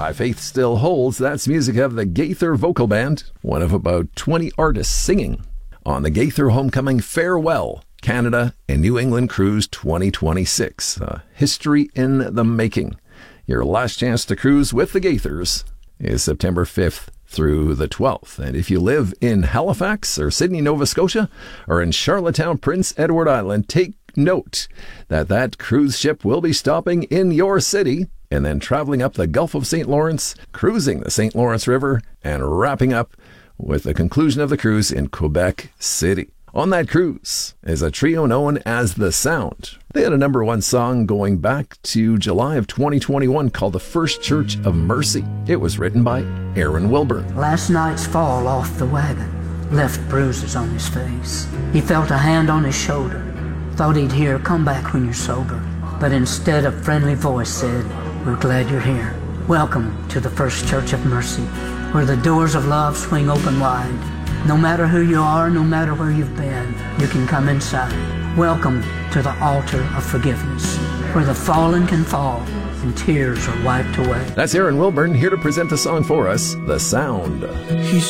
My Faith Still Holds. That's music of the Gaither Vocal Band, one of about 20 artists singing on the Gaither Homecoming Farewell Canada and New England Cruise 2026. History in the making. Your last chance to cruise with the Gaithers is September 5th through the 12th. And if you live in Halifax or Sydney, Nova Scotia, or in Charlottetown, Prince Edward Island, take note that that cruise ship will be stopping in your city and then traveling up the Gulf of St. Lawrence, cruising the St. Lawrence River, and wrapping up with the conclusion of the cruise in Quebec City. On that cruise is a trio known as The Sound. They had a #1 song going back to July of 2021 called The First Church of Mercy. It was written by Aaron Wilburn. Last night's fall off the wagon left bruises on his face. He felt a hand on his shoulder, thought he'd hear, "Come back when you're sober." But instead, a friendly voice said, "We're glad you're here. Welcome to the First Church of Mercy, where the doors of love swing open wide. No matter who you are, no matter where you've been, you can come inside. Welcome to the altar of forgiveness, where the fallen can fall and tears are wiped away." That's Aaron Wilburn here to present the song for us, The Sound. He